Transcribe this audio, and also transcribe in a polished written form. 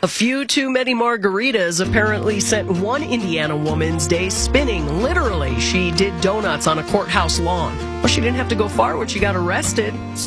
A few too many margaritas apparently sent one Indiana woman's day spinning. Literally, she did donuts on a courthouse lawn. Well, she didn't have to go far when she got arrested.